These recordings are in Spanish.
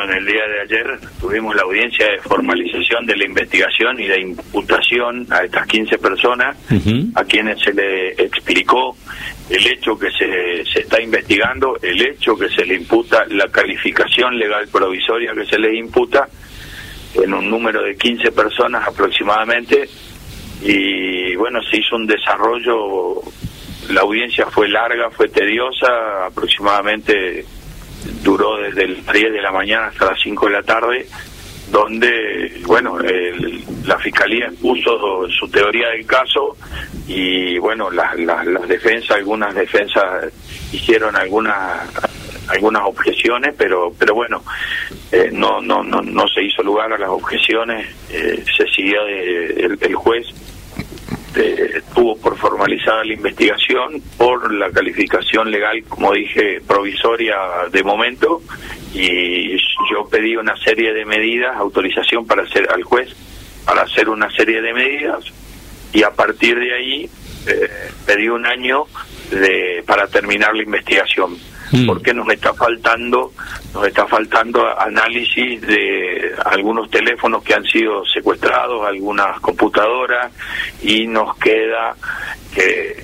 en el día de ayer tuvimos la audiencia de formalización de la investigación y de imputación a estas 15 personas, a quienes se le explicó el hecho que se está investigando, el hecho que se le imputa, la calificación legal provisoria que se le imputa en un número de 15 personas aproximadamente. Y bueno, se hizo un desarrollo, la audiencia fue larga, fue tediosa, aproximadamente duró desde las 10 de la mañana hasta las 5 de la tarde, donde, bueno, la Fiscalía expuso su teoría del caso y, bueno, las defensas, algunas defensas hicieron algunas objeciones, pero bueno, no se hizo lugar a las objeciones, se siguió el juez tuvo por formalizada la investigación por la calificación legal, como dije, provisoria de momento, y yo pedí una serie de medidas, autorización para hacer al juez para hacer una serie de medidas, y a partir de ahí pedí un año para terminar la investigación. Porque nos está faltando análisis de algunos teléfonos que han sido secuestrados, algunas computadoras, y nos queda que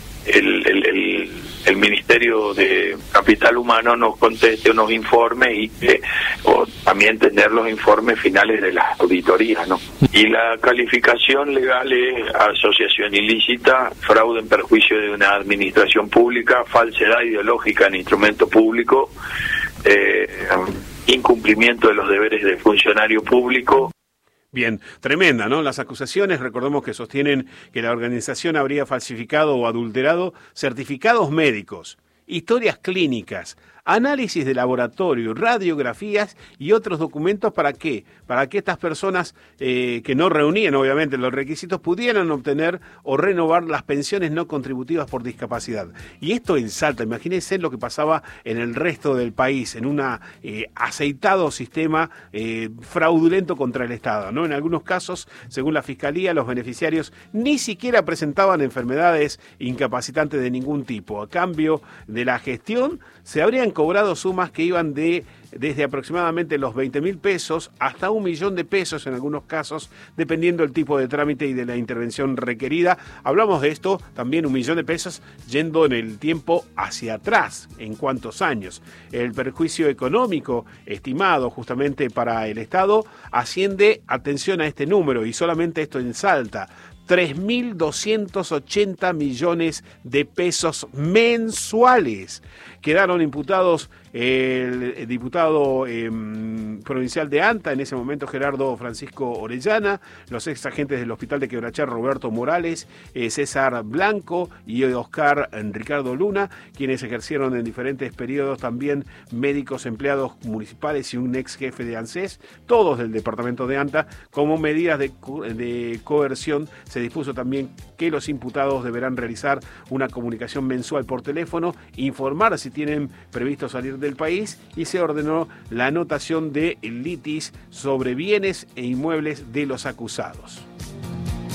el Ministerio de Capital Humano nos conteste unos informes o también tener los informes finales de las auditorías, ¿no? Y la calificación legal es asociación ilícita, fraude en perjuicio de una administración pública, falsedad ideológica en instrumento público, incumplimiento de los deberes de funcionario público. Bien, tremenda, ¿no? Las acusaciones, recordemos que sostienen que la organización habría falsificado o adulterado certificados médicos, historias clínicas, análisis de laboratorio, radiografías y otros documentos. ¿Para qué? Para que estas personas que no reunían obviamente los requisitos pudieran obtener o renovar las pensiones no contributivas por discapacidad. Y esto en Salta, imagínense lo que pasaba en el resto del país, en un aceitado sistema fraudulento contra el Estado, ¿no? En algunos casos, según la Fiscalía, los beneficiarios ni siquiera presentaban enfermedades incapacitantes de ningún tipo. A cambio de la gestión, se habrían cobrado sumas que iban desde aproximadamente los 20.000 pesos hasta 1.000.000 de pesos en algunos casos, dependiendo del tipo de trámite y de la intervención requerida. Hablamos de esto, también 1.000.000 de pesos yendo en el tiempo hacia atrás, en cuántos años. El perjuicio económico estimado justamente para el Estado asciende, atención a este número, y solamente esto en Salta, 3.280 millones de pesos mensuales. Quedaron imputados el diputado provincial de ANTA, en ese momento Gerardo Francisco Orellana, los ex agentes del Hospital de Quebrachá Roberto Morales, César Blanco y Oscar Ricardo Luna, quienes ejercieron en diferentes periodos también médicos, empleados municipales y un ex jefe de ANSES, todos del departamento de ANTA. Como medidas de coerción, se dispuso también que los imputados deberán realizar una comunicación mensual por teléfono, informar si tienen previsto salir del país, y se ordenó la anotación de litis sobre bienes e inmuebles de los acusados.